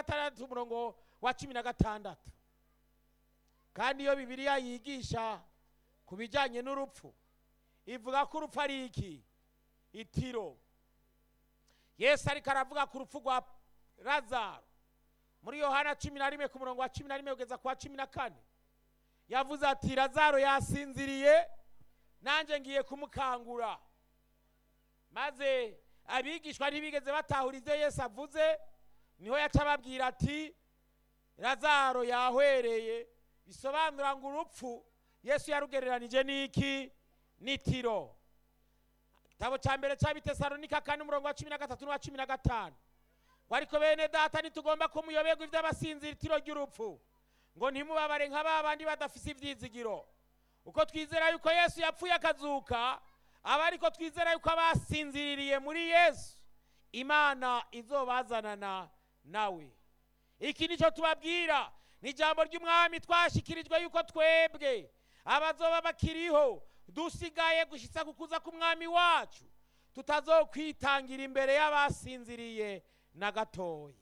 6:16 kandi iyo Bibiliya yigisha ku bijyanye n'urupfu ivuga ko urupfu ari iki? Itiro. Yesu ariko aravuga ku rupfu Lazaro muri Yohana 11 ku murongo wa 11 kugeza kwa 14 yavuze ati Lazaro yasinziriye nanje ngiye kumukangura. Maze abigishwa ntibigeze batahura ivyo Yesu avuze, niho yacababwira ati Lazaro yahwereye, bisobanura ngo urupfu Yesu yarugereranije n'iki? Nitiro. Igitabo ca mbere c'Abitesalonika 4 umurongo wa 13 n'uwa 15. Wariko bene data nitugomba kumuyoberwa ivy'abasinzira itiro ry'urupfu, ngo ntimubabare nk'abandi badafise ivyizigiro. Uko twizera yuko Yesu yapfuye akazuka, abariko twizera yuko abasinziriye muri Yesu Imana izobazanana nawe. Iki nico tubabwira, ni ijambo ry'umwami twashikirijwe yuko twebwe abazoba bakiriho dusigaye gushitsa kukuza k'umwami wacu tutazokwitangira imbere y'abasinziriye na gatoyi.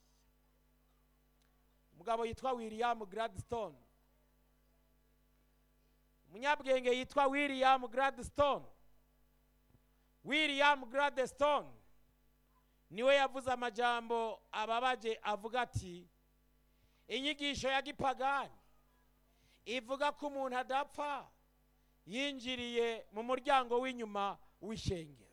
Umugabo yitwa William Gladstone, umunyabwenge yitwa William Gladstone. William Gladstone niwe yavuze amajambo ababaje avuga ati inyigisho ya gipagani ivuga ko umuntu adapfa yinjiriye mu muryango w'inyuma w'ishengero.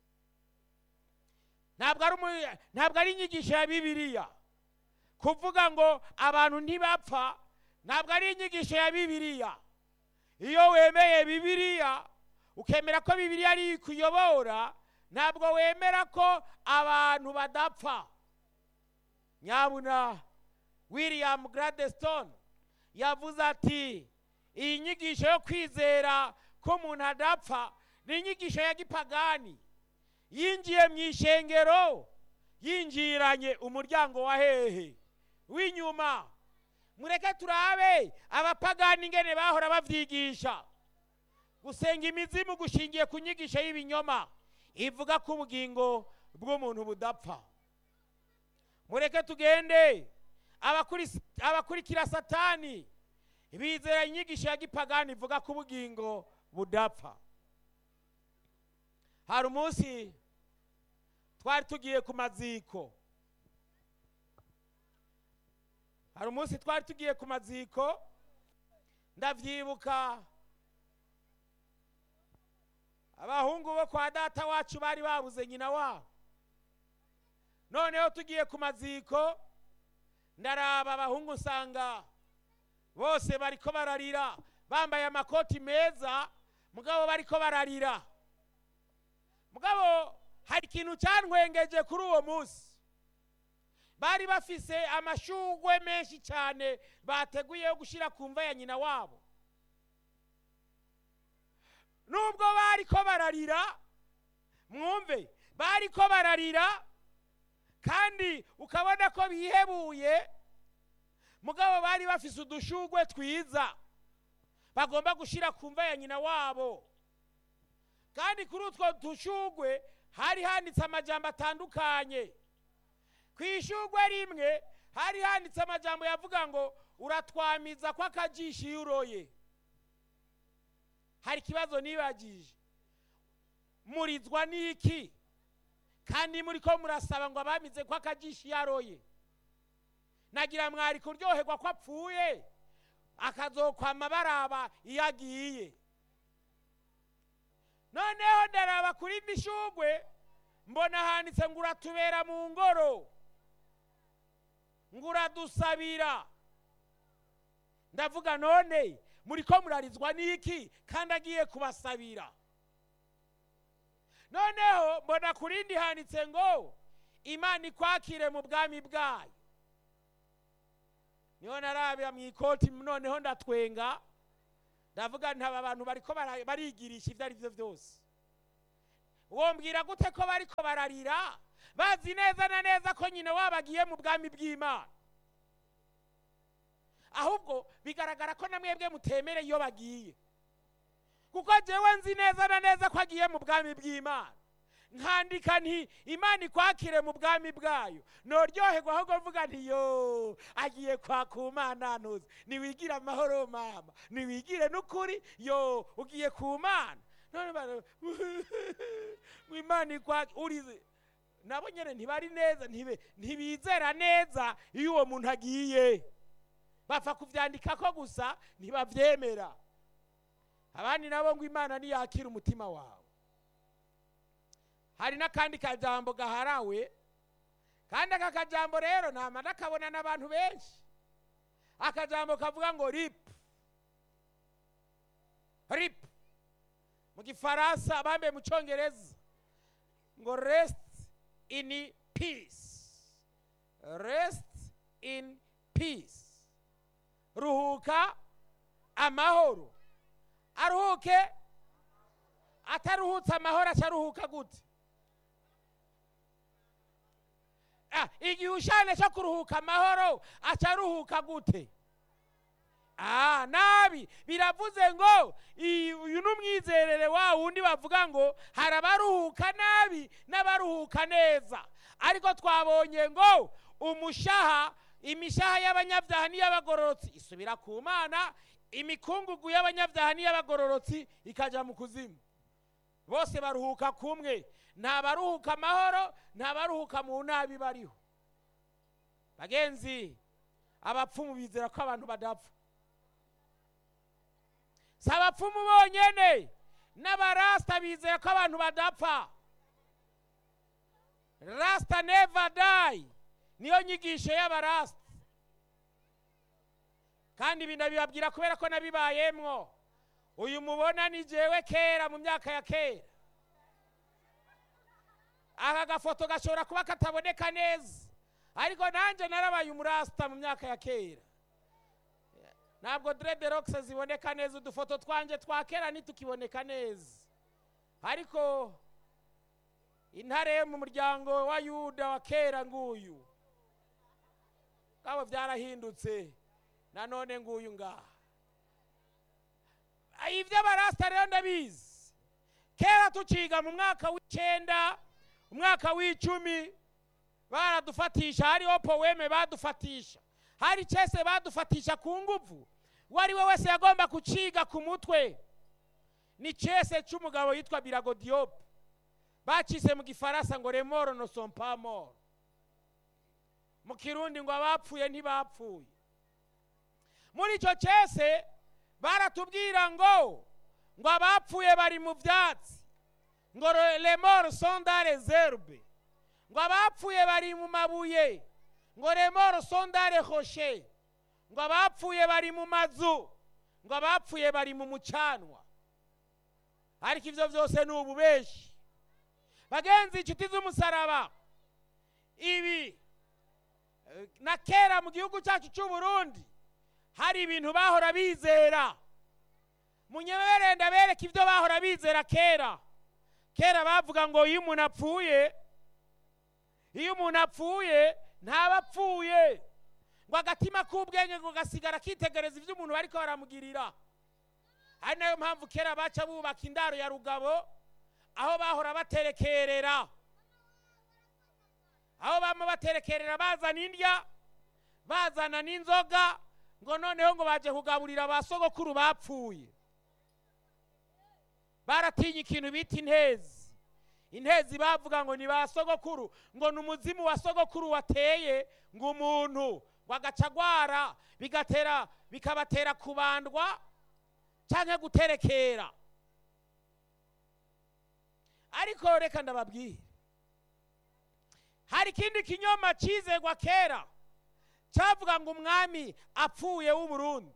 Ntabwo ari inyigisho ya Bibiliya kuvuga ngo abantu ntibapfa, ntabwo ari inyigisho ya Bibiliya. Iyo wemeye Bibiliya ukemera ko Bibiliya ari kuyobora, ntabwo wemera ko abantu badapfa. Nyabuna William Gladstone yavuze ati iyi nyigisho yo kwizera ko umuntu adapfa ni inyigisho ya gipagani, yinjiye mu ishengero yinjiranye umuryango wa hehe? W'inyuma. Mureke turabe abapagani ingene bahora bavyigisha. Gusenga imizimu gushingiye ku nyigisho y'ibinyoma ivuga ko ubugingo bw'umuntu budapfa. Mureke tugende abakurikira Satani bizera inyigisho ya gipagani ivuga ko ubugingo budapfa. Hari umunsi twari tugiye ku maziko. Ndavyibuka abahungu bo kwa data wacu bari babuze nyina wabo. Noneho tugiye ku maziko, ndaraba abahungu nsanga bose bariko bararira, bambaye amakoti meza, mugabo bariko bararira. Mugabo hari ikintu cyantwengeje kuri uwo munsi. Bari bafise amashugwe menshi cyane bateguye yo gushira ku mva ya nyina wabo. Nubwo bariko bararira, mwumve, bariko bararira kandi ukabona ko bihebuye, mugabo bari bafise udushugwe twiza bagomba gushira ku mva ya nyina wabo. Kandi kuri utwo dushugwe hari handitse amajambo atandukanye. Kwishugwe rimwe hari handitse amajambo yavuga ngo uratwamiza kwa kajishi yuroye. Hari kibazo nibagije, murizwa niki kandi muriko murasaba ngo abamize kwa kajishi yaroye? Nagira mwari kuryoherwa ko apfuye akazokwama baraba iyagiye. Noneho ndaraba kuri mishugwe mbona handitse ngo uratubera mu ngoro, ngo uradusabira. Ndavuga none muriko murarizwa niki kandi agiye kubasabira? Noneho mbona kurindi handitse ngo Imana ikwakire mu bwami bwayo. Niho narabira mu ikoti, noneho ndatwenga, ndavuga nti aba bantu bariko barigirisha ivyo ari byo byose. Wombwira gute ko bariko bararira bazi neza na neza ko nyine wabagiye mu bwami bw'Imana? Ahubwo bigaragara ko namwebwe mutemere iyo bagiye, kuko jewe nzi neza na neza ko agiye mu bwami bw'Imana. Nkandika nti Imana ikwakire mu bwami bwayo, noryoherwa ahubwo mvuga nti yo agiye kwa kumana ntuzi, niwigira amahoro mama, niwigire n'ukuri, yo ugiye ku Mana. None Imana ikwakire urize nabo nyene ntibari neza, ntibizera neza iyo uwo muntu agiye, bapfa kuvyandika ko gusa ntibavyemera. Abandi nabo ngo Imana niyakira umutima wawe. Hari n'akandi kajambo gaharawe, kandi aka kajambo rero nama nakabona n'abantu benshi. Akajambo kavuga ngo rip mu Gifaransa, bambe mu Congereza ngo rest in peace. Rest in peace. Ruhuka amahoro. Aruhuke, ataruhutse amahoro acaruhuka gute? Igihe ushane cyo kuruhuka amahoro acaruhuka gute? Nabi. Biravuze ngo uyu n'umwizerere wa wundi bavuga ngo hari abaruhuka nabi n'abaruhuka neza. Ariko twabonye ngo imishaha y'abanyabyaha n'iy'abagororotsi isubira ku Mana, imikungugu y'abanyabyaha n'iy'abagororotsi ikaja mu kuzimu. Bose baruhuka kumwe, nta baruhuka amahoro, nta baruhuka mu nabi bariho. Bagenzi, abapfumu bizera ko abantu badapfa. Si abapfumu bonyene, n'abarasta bizera ko abantu badapfa. Rasta never die, niyo nyigisho y'abarasta. Kandi bindabibabwira kubera ko nabibayemwo. Uyu mubona ni jewe kera mu myaka ya kera. Aka gafoto gashobora kuba kataboneka neza, ariko nanje narabaye umurasta mu myaka ya kera. Ntabwo dreadlocks ziboneka neza, udufoto twanje twa kera nitukiboneka neza. Ariko intare mu muryango wa Yuda wa kera nguyu, kabo byarahindutse, nanone nguyu ngaha. Ivyo abarasta rero ndabizi. Kera tuciga mu mwaka w'9, umwaka w'10, baradufatisha, hariho poeme badufatisha, hari cese badufatisha ku nguvu. Wari we wese yagomba kuciga ku mutwe. Ni cese c'umugabo yitwa Birago Diop, bacise mu Gifaransa ngo les morts ne sont pas morts, mu Kirundi ngo abapfuye ntibapfuye. Muri ico cese baratubwira ngo abapfuye bari mu vyatsi, ngo les morts sont dans les herbes, ngo abapfuye bari mu mabuye, ngo les morts sont dans les rochers, ngo abapfuye bari mu mazu, ngo abapfuye bari mu mucanwa. Ariko ivyo vyose ni ububeshi. Bagenzi, inshuti z'umusaraba, ibi na kera mu gihugu cyacu cy'u Burundi hari ibintu bahora bizera. Munyemere ndabereka ivyo bahora bizera kera. Kera bavuga ngo iyo umuntu apfuye ntabapfuye, ngo agatima k'ubwenge ngo gasigara kitegereza ivyo umuntu bariko baramugirira. Ari nayo mpamvu kera baca bubaka indaro ya rugabo, aho bahora baterekerera, aho bama baterekerera bazana indya, bazana n'inzoga, ngo noneho ngo baje kugaburira abasogokuru bapfuye. Baratinya ikintu bita intezi. Intezi bavuga ngo ni basogokuru, ngo n'umuzimu wa sogokuru wateye ngo umuntu wagacagwara, bikabatera kubandwa canke guterekera. Ariko reka ndababwira, hari ikindi kinyoma cizegwa kera cavuga ngo umwami apfuye w'u Burundi.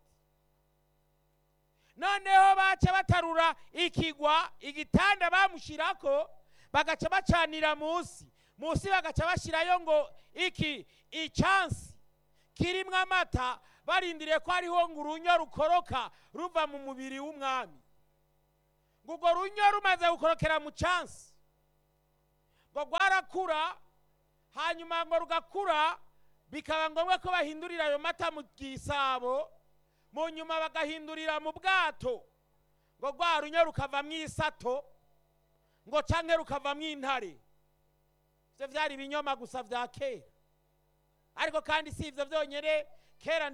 Noneho baca batarura igitanda bamushirako, bagaca bacanira musi bagaca bashirayo ngo icyansi kirimwe amata, barindiriye ko hariho ngo urunyo rukoroka ruva mu mubiri w'umwami. Ngo urwo runyo rumaze gukorokera mu cyansi, ngo rwarakura, hanyuma ngo rugakura, bikaba ngombwa ko bahindurira ayo mata mu gisabo, mu nyuma bagahindurira mu bwato, ngo rwa runyo rukavamwo isato, ngo canke rukavamwo intare. Ivyo vyari ibinyoma gusa vya kera. Ariko kandi si ivyo vyonyene. Kera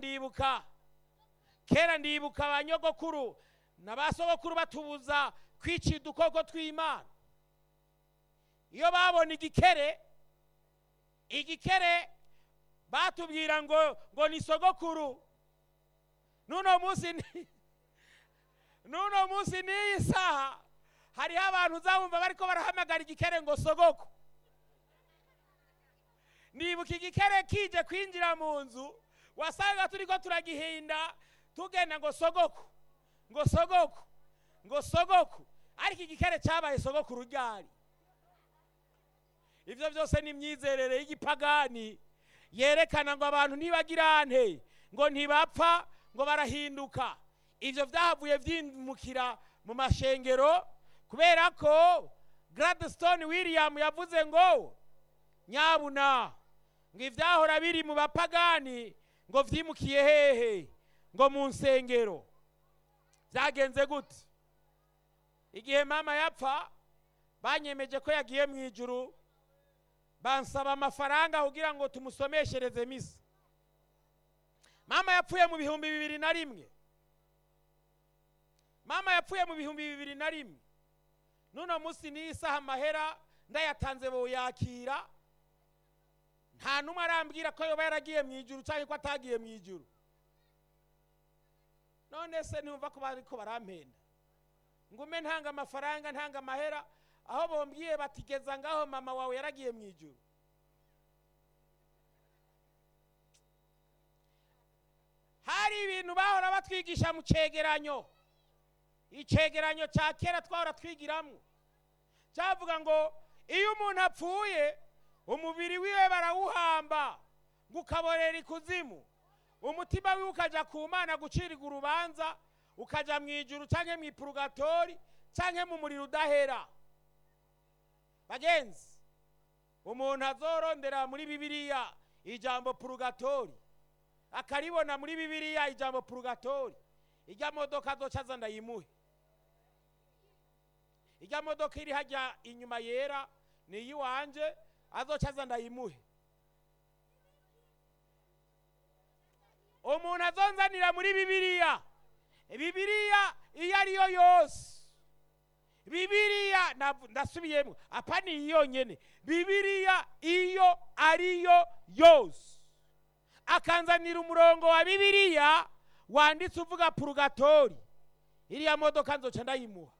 ndibuka abanyogokuru n'abasogokuru batubuza kwica udukoko tw'Imana. Iyo babona igikere igikere batubwira ngo ni sogokuru. Nuno munsi n'iyi saha hariho abantu uzabumva bariko barahamagara igikere ngo sogoko. Nibuka igikere kije kwinjira mu nzu wasanga turiko turagihinda tugenda ngo sogoko, ngo sogoko, ngo sogoko, ariko igikere cyabaye sogokuru ryari. Ivyo byose ni imyizerere y'igipagani yerekana ngo abantu ntibagirante, ngo ntibapfa, ngo barahinduka. Ivyo vyahavuye vyimukira mu mashengero kubera ko Gladstone William yavuze ngo nyabuna ngo ivyahora biri mu bapagani ngo vyimukiye hehe, ngo mu nsengero. Vyagenze gute? Igihe mama yapfa banyemeje ko yagiye mu ijuru, bansaba amafaranga kugira ngo tumusomeshereze misa. Mama yapfuye mu 2001. Mama yapfuye mu 2001. Nuno musi ni isaha amahera ndayatanze bo yakira. Nta numwe arambwira ko yoba yaragiye mu ijuru cyangwa ko atagiye mu ijuru. None se ntumva ko bariko barampenda ngume ntanga amafaranga ntanga amahera aho bombwiye batigeza ngaho mama wawe yaragiye mu ijuru. Hari ibintu bahora batwigisha mu cegeranyo, icegeranyo cya kera twahora twigiramwo cyavuga ngo iyo umuntu apfuye umubiri wiwe barawuhamba gukaborera ikuzimu, umutima wiwe ukaja ku Mana gucirirwa urubanza, ukaja mu ijuru canke mu purgatori canke mu muriro udahera. Bagenzi, umuntu azorondera muri Bibiliya ijambo purgatori akaribona muri Bibiliya ijambo purgatori, ijya modoka azocaza ndayimuhe. Ijya modoka iri hajya inyuma yera ni yiwanje azocaza ndayimuhe. Umuntu azonzanira muri Bibiliya, Bibiliya iyo ariyo yose, Bibiliya ndasubiyemo apani iyo nyene, Bibiliya iyo ariyo yose akanzanira umurongo wa Bibiliya wanditse uvuga purgatori, iriya modoka nzoca ndayimuha.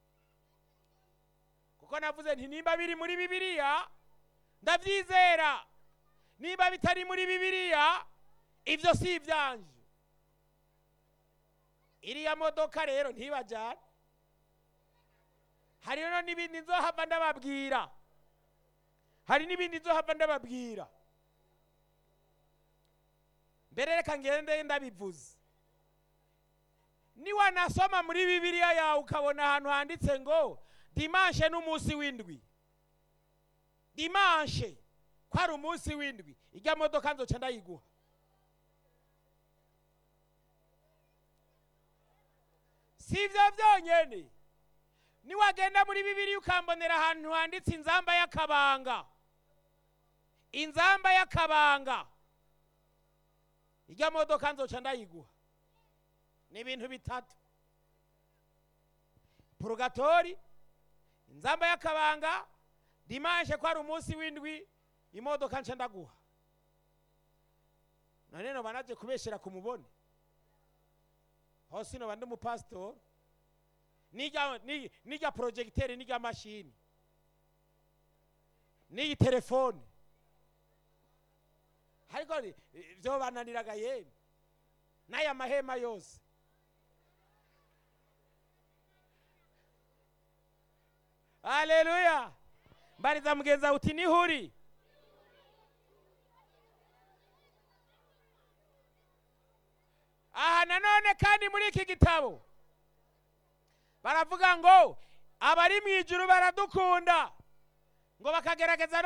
Kuko navuze nti nimba biri muri Bibiliya ndavyizera, niba bitari muri Bibiliya ivyo si ivyanje. Iriya modoka rero ntibajana. Hari no n'ibindi nzohava ndababwira, hari n'ibindi nzohava ndababwira. Mbere reka ngende ndabivuze. Niwa nasoma muri Bibiliya yawe ukabona ahantu handitse ngo dimanche n'umunsi w'indwi, dimanche kwari umunsi w'indwi, ijya modoka nzoca ndayiguha. Sivyo vyonyene, niwagenda muri Bibiliya ukambonera ahantu handitse inzamba y'akabanga, inzamba y'akabanga, ijya modoka nzoca ndayiguha. Ni ibintu bitatu: purgatori, inzamba y'akabanga, dimanche kwari umunsi w'indwi, imodoka nca ndaguha. None no banaje kubeshera kumubone hose no bandi mu pastor nijya projecteur nijya machine ni telefone, hariko byo bananiraga yemwe n'aya mahema yose. Haleluya! Mbariza mugenza uti nihuri. Aha nanone kandi muri iki gitabo baravuga ngo abari mu ijuru baradukunda ngo bakagerageza